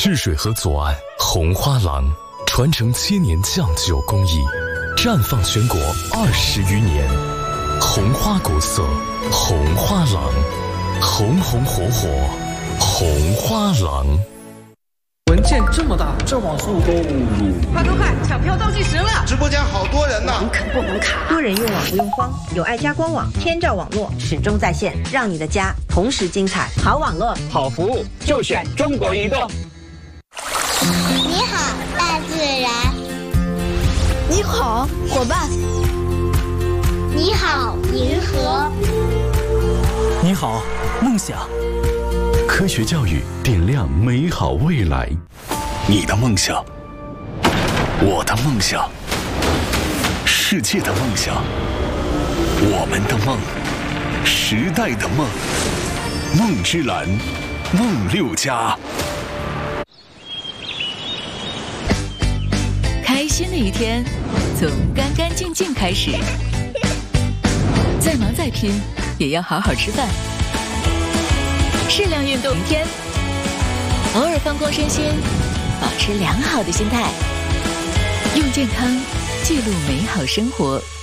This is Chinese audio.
赤水河左岸红花廊，传承千年酱酒工艺，绽放全国20余年。红花古色，红花廊，红红火火，红花廊。 文件这么大，这网速都快，抢票倒计时了！ 直播间好多人呢， 网肯不能卡。 多人用网不用慌，有爱家官网，天照网络始终在线，让你的家同时精彩。好网络， 好服务，就选中国移动。 你好，大自然。 你好，伙伴。 你好，银河。 你好，梦想。 科学教育点亮美好未来。你的梦想，我的梦想，世界的梦想，我们的梦，时代的梦。梦之蓝，梦6家。 开心的一天，从干干净净开始。再忙再拼，也要好好吃饭。适量运动，天，偶尔放空身心，保持良好的心态，用健康记录美好生活。